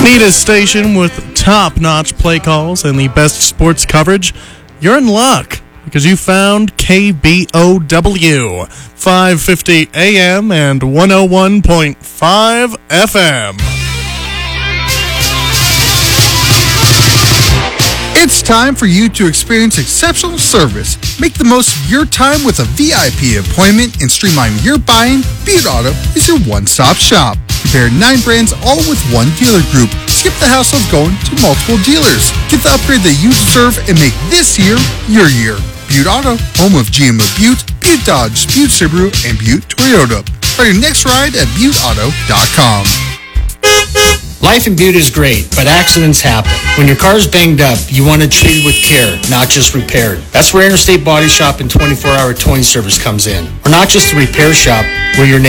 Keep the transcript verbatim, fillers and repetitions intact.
Need a station with top-notch play calls and the best sports coverage? You're in luck because you found K B O W, five fifty A M and one oh one point five F M. It's time for you to experience exceptional service. Make the most of your time with a V I P appointment and streamline your buying. Butte Auto is your one-stop shop. Compare nine brands all with one dealer group. Skip the hassle of going to multiple dealers. Get the upgrade that you deserve and make this year your year. Butte Auto, home of G M O Butte, Butte Dodge, Butte Subaru, and Butte Toyota. Start your next ride at butte auto dot com. Life in Butte is great, but accidents happen. When your car's banged up, you want it treated with care, not just repaired. That's where Interstate Body Shop and twenty-four hour towing service comes in. We're not just a repair shop, we're your